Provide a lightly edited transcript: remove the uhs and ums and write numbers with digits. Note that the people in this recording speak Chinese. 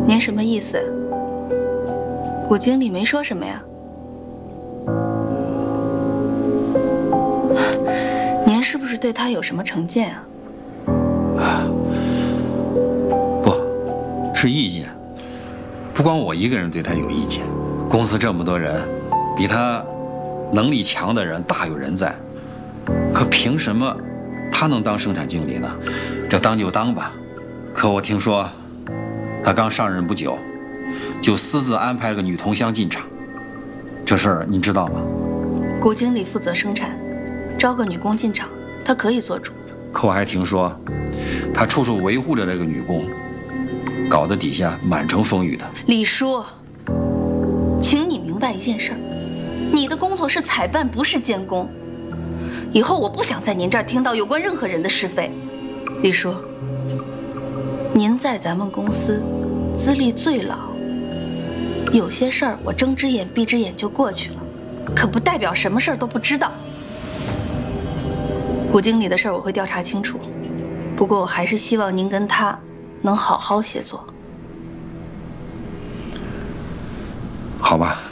您什么意思？谷经理没说什么呀？您是不是对他有什么成见啊？ 不，是意见。不光我一个人对他有意见，公司这么多人，比他能力强的人大有人在。可凭什么他能当生产经理呢？这当就当吧。可我听说，他刚上任不久，就私自安排了个女同乡进厂。这事儿您知道吗？ 谷经理负责生产，招个女工进厂，他可以做主。 可我还听说，他处处维护着那个女工，搞得底下满城风雨的。 李叔，请你明白一件事儿，你的工作是采办，不是监工。以后我不想在您这儿听到有关任何人的是非。李叔，您在咱们公司资历最老，有些事儿我睁只眼闭只眼就过去了，可不代表什么事儿都不知道。谷经理的事儿我会调查清楚，不过我还是希望您跟他能好好协作。 好吧。